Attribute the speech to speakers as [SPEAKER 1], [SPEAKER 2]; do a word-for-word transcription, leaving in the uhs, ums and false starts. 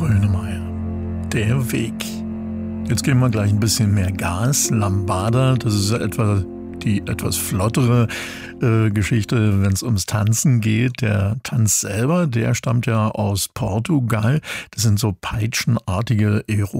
[SPEAKER 1] Grönemeyer. Der Weg. Jetzt geben wir gleich ein bisschen mehr Gas. Lambada, das ist etwa die etwas flottere äh, Geschichte, wenn es ums Tanzen geht. Der Tanz selber, der stammt ja aus Portugal. Das sind so peitschenartige